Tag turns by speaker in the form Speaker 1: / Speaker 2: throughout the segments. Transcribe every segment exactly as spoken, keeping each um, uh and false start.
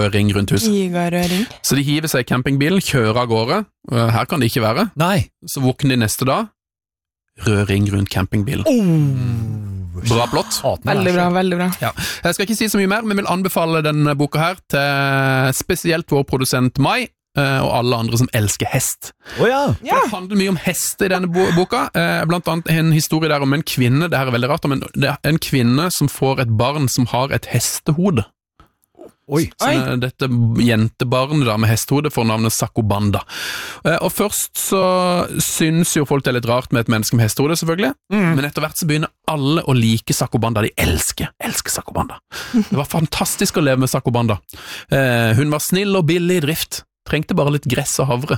Speaker 1: ring rundt huset.
Speaker 2: Gigarøring.
Speaker 1: Så de hiver seg i campingbilen, kjører av gårde. Her kan det ikke være.
Speaker 3: Nei.
Speaker 1: Så våkner de neste dag. Rød ring rundt campingbilen.
Speaker 3: Oh.
Speaker 1: Bra plott.
Speaker 2: Veldig bra, veldig bra.
Speaker 1: Ja. Jeg skal ikke si så mye mer, men vil anbefale denne boka her til spesielt vår produsent Mai, og alle andre som elsker hest.
Speaker 3: Å oh, ja.
Speaker 2: Ja.
Speaker 1: Det handler mye om hest i denne boka, blant annet en historie der om en kvinne, det her er veldig rart, men det er en kvinne som får et barn som har et hestehode.
Speaker 3: Oi.
Speaker 1: Så dette jentebarnet da med hestehode får navnet Sakobanda. Og først så synes jo folk det er litt rart med et menneske med hestehode, selvfølgelig. Mm. Men etter hvert så begynner alle å like Sakobanda. De elsker, elsker Sakobanda. Det var fantastisk å leve med Sakobanda. Hun var snill og billig i drift. Trengte bare litt gress og havre.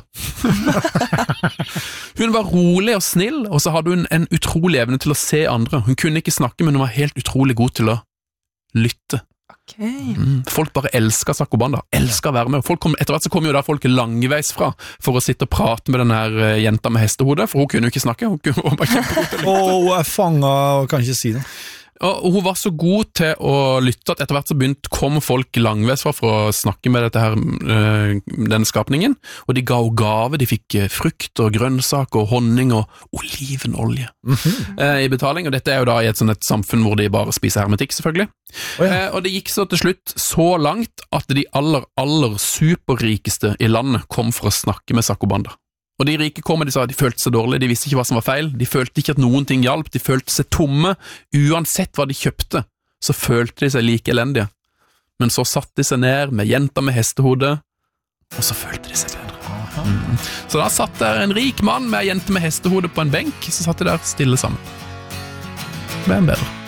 Speaker 1: Hun var rolig og snill, og så hadde hun en utrolig evne til å se andre. Hun kunne ikke snakke, men hun var helt utrolig god til å lytte.
Speaker 2: Okay.
Speaker 1: Mm, folk bare elsker Sakobanda, elsker å være med. Folk kom, etter hvert så kom jo da folk langveis fra for å sitte og prate med denne her jenta med hestehode, for hun kunne jo ikke snakke. Hun, kunne, hun bare kjempegod til å lytte.
Speaker 3: Åh, hun er fanget og kan ikke si det.
Speaker 1: Og hun var så god til å lytte at etter hvert så begynte kom folk langveis fra for å snakke med dette her, denne skapningen, og de ga henne gave, de fikk frukt og grønnsak og honning og olivenolje mm-hmm. i betaling, og dette er jo da i et sånt et samfunn hvor de bare spiser hermetikk selvfølgelig. Oh, ja. Og det gikk så til slutt så langt at de aller, aller superrikeste i landet kom for å snakke med Sakobanda. Og de rike kom og de sa at de følte seg dårlig, de visste ikke hva som var feil, de følte ikke at noen ting hjalp, de følte seg tomme, uansett hva de kjøpte, så følte de seg like elendige. Men så satt de seg ned med jenta med hestehode, og så følte de seg bedre. Mm. Så da satt der en rik mann med en jente med hestehode på en benk, så satt de der stille sammen. Det ble en bedre.